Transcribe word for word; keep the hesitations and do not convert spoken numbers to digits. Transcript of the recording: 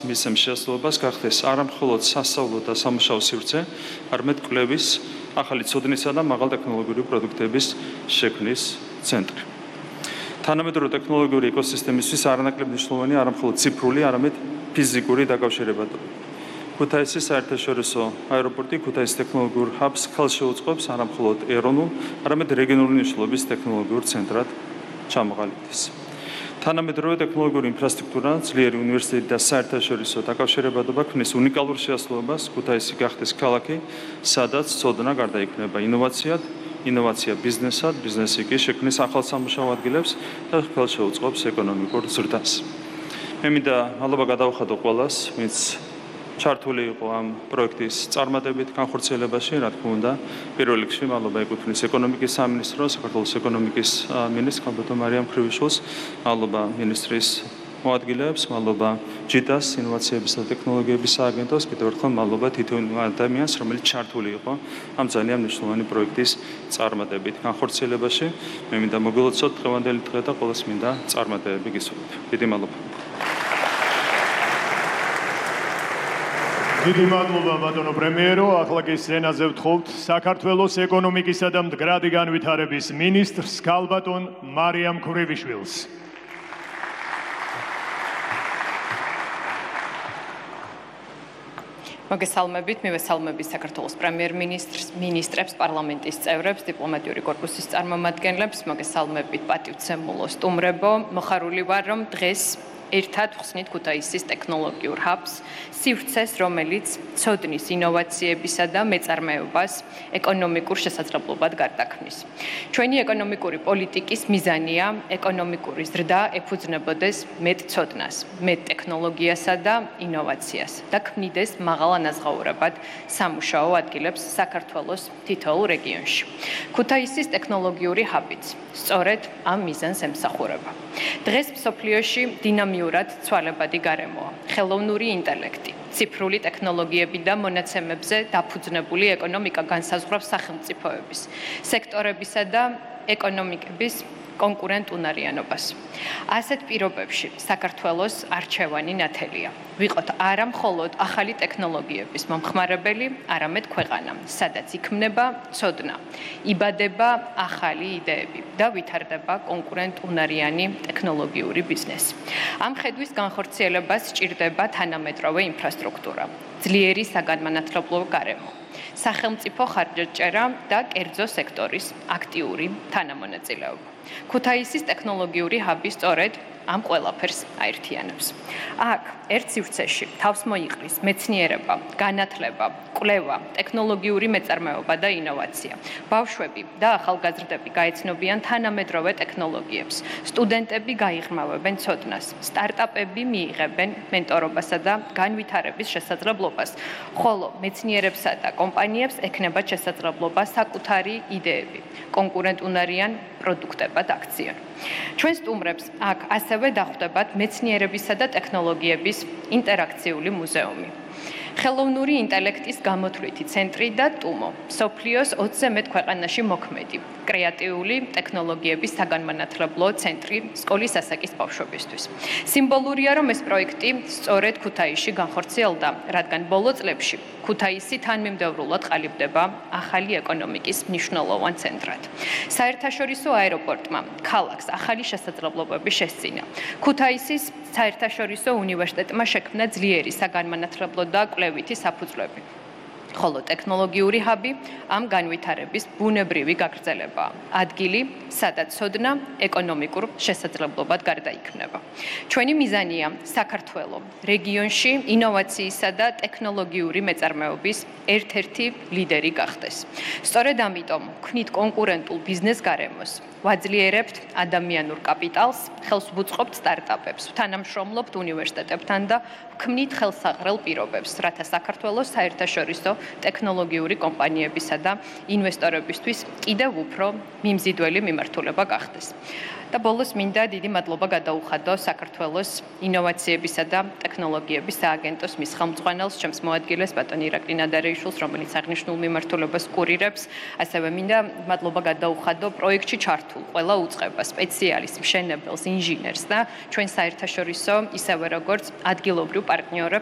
მისცემს შესაძლებლობას გახდეს არა მხოლოდ სასწავლო და სამუშაო სივრცე, არამედ კვლევის, ახალი ცოდნისა და მაღალტექნოლოგიური პროდუქტების შექმნის ცენტრი. თანამედროვე ტექნოლოგიური ეკოსისტემისთვის არანაკლებ მნიშვნელოვანი არა მხოლოდ ციფრული, არამედ ფიზიკური დაკავშირებადობა. ქუთაისის საერთაშორისო აეროპორტი ქუთაისის ტექნოლოგიურ ჰაბს ხელს შეუწყობს არა მხოლოდ ეროვნულ, არამედ რეგიონული მნიშვნელობის ტექნოლოგიურ ცენტრად ჩამოყალიბდეს. თანამედროვე ტექნოლოგიური ინფრასტრუქტურა, ძლიერი უნივერსიტეტი და საერთაშორისო დაკავშირებადობა ქმნის უნიკალურ შესაძლებლობას ქუთაისი გახდეს ქალაქი, სადაც ცოდნა გარდაიქმნება ინოვაციად, ინოვაცია ბიზნესად, ბიზნესი კი შექმნის ახალ სამუშაო ადგილებს და ხელს შეუწყობს ეკონომიკურ ზრდას. მე მინდა მადლობა გადავხადო ყველას, ვინც ჩართული იყო ამ პროექტის წარმატებით განხორციელებაში, რა თქმა უნდა, პირველ რიგში მადლობა ეკუთვნის ეკონომიკის სამინისტროს, საქართველოს ეკონომიკის მინისტრს ხალბატონ მარიამ ხრივიშვილს, მადლობა მინისტრის მოადგილეებს, მადლობა ჯიტას, ინოვაციების და ტექნოლოგიების სააგენტოს, კიდევ ერთხელ მადლობა თითოეულ ადამიანს, რომელიც ჩართული იყო ამ ძალიან მნიშვნელოვანი პროექტის წარმატებით განხორციელებაში. მე მინდა მოგილოცოთ დღევანდელი დღე და ყველას მინდა წარმატებები გისურვოთ. დიდი მადლობა. დიდი მადლობა ბატონო პრემიერო, ახლა კი სცენაზე ვთხოვთ საქართველოს ეკონომიკისა და მდგრადი განვითარების მინისტრს ქალბატონ მარიამ ხრივიშვილს. მოგესალმებით, მივესალმებით საქართველოს პრემიერ-მინისტრს, მინისტრებს, პარლამენტის წევრებს, დიპლომატიური კორპუსის წარმომადგენლებს, მოგესალმებით პატივცემულო სტუმრებო, მოხარული ვარ, რომ დღეს ერთად ვხსნით ქუთაისის ტექნოლოგიურ ჰაბს, სივრცეს, რომელიც ცოდნის, ინოვაციებისა და მეწარმეობას ეკონომიკურ შესაძლებლობად გარდაქმნის. ჩვენი ეკონომიკური პოლიტიკის მიზანია ეკონომიკური ზრდა ეფუძნებოდეს მეტ ცოდნას, მეტ ტექნოლოგიასა და ინოვაციას და ქმნიდეს მაღალანაზღაურებად სამუშაო ადგილებს საქართველოს თითოეულ რეგიონში. ქუთაისის ტექნოლოგიური ჰაბიც სწორედ ამ მიზანს ემსახურება. დღეს მსოფლიოში დინამიურად ცვალებადი გარემოა, ხელოვნური ინტელექტი, ციფრული ტექნოლოგიები და მონაცემებზე დაფუძნებული ეკონომიკა განსაზღვრავს სახელმწიფოების, სექტორებისა და ეკონომიკების კონკურენტუნარიანობას. ასეთ პირობებში საქართველოს არჩევანი ნათელია. ვიყოთ არა მხოლოდ ახალი ტექნოლოგიების მომხმარებელი, არამედ ქვეყანა, სადაც იქმნება ცოდნა, იბადება ახალი იდეები და ვითარდება კონკურენტუნარიანი ტექნოლოგიური ბიზნესი. ამ ხედვის განხორციელებას სჭირდება თანამედროვე ინფრასტრუქტურა, ძლიერი საგანმანათლებლო გარემო, სახელმწიფო ხარჯაჭერა და კერძო სექტორის აქტიური თანამონაწილეობა. ქუთაისის ტექნოლოგიური ჰაბი სწორედ ამ ყველაფერს აერთიანებს. აქ ერთ სივრცეში თავს მოიყრის მეცნიერება, განათლება, კვლევა, ტექნოლოგიური მეწარმეობა და ინოვაცია. ბავშვები და ახალგაზრდები გაეცნობიან თანამედროვე ტექნოლოგიებს, სტუდენტები გაიღრმავებენ ცოდნას, სტარტაპები მიიღებენ მენტორობასა და განვითარების შესაძლებლობას, ხოლო მეცნიერებსა და კომპანიებს ექნებათ შესაძლებლობა საკუთარი იდეები, კონკურენტუნარიან პროდუქტებად აქციონ. ჩვენ სტუმრებს აქ ასევე დახვდებათ მეცნიერებისა და ტექნოლოგიების ინტერაქციული მუზეუმი, ხელოვნური ინტელექტის გამოთვლითი ცენტრი და ტუმო, მსოფლიოს ოცზე მეტ ქვეყანაში მოქმედი კრეატიული ტექნოლოგიების საგანმანათლებლო ცენტრი სკოლის ასაკის ბავშვებისთვის. სიმბოლურია, რომ ეს პროექტი სწორედ ქუთაისში განხორციელდა, რადგან ბოლო წლებში ქუთაისი თანმიმდევრულად ყალიბდება ახალი ეკონომიკის მნიშვნელოვან ცენტრად. საერთაშორისო აეროპორტმა ქალაქს ახალი შესაძლებლობები შესწინა. ქუთაისის საერთაშორისო უნივერსიტეტმა შექმნა ძლიერი საგანმანათლებლო და კვლევითი საფუძვლები. ხოლო ტექნოლოგიური ჰაბი ამ განვითარების ბუნებრივი გაგრძელებაა. ადგილი, სადაც ცოდნა ეკონომიკურ შესაძლებლობად გარდაიქმნება. ჩვენი მიზანია საქართველოს რეგიონში ინოვაციისა და ტექნოლოგიური მეწარმეობის ერთ-ერთი ლიდერი გახდეს. სწორედ ამიტომ ვქნით კონკურენტულ ბიზნეს გარემოს, ვაძლიერებთ ადამიანურ კაპიტალს, ხელს ვუწყობთ სტარტაპებს, ვთანამშრომლობთ უნივერსიტეტებთან და ვქმნით ხელსაყრელ პირობებს, რათა საქართველოს საერთაშორისო ტექნოლოგიური კომპანიებისა და ინვესტორებისთვის კიდევ უფრო მიმზიდველი მიმართულება გახდეს. და ბოლოს მინდა დიდი მადლობა გადაუხადო საქართველოს ინოვაციებისა და ტექნოლოგიების სააგენტოს მის ხელმძღვანელს, ჩემს მოადგილეს ბატონ ირაკლი ნადარეიშვილს, რომელიც აღნიშნულ მიმართულებას კურირებს. ასევე მინდა მადლობა გადაუხადო პროექტში ჩართულ ყველა უწყებას, სპეციალისტს, მშენებელს, ინჟინერს და ჩვენ საერთაშორისო, ისევე როგორც ადგილობრივ პარტნიორებს